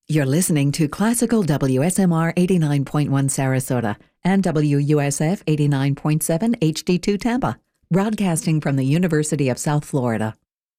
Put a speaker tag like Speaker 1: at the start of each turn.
Speaker 1: You're listening to Classical WSMR 89.1 Sarasota and WUSF 89.7 HD2 Tampa, broadcasting from the University of South Florida.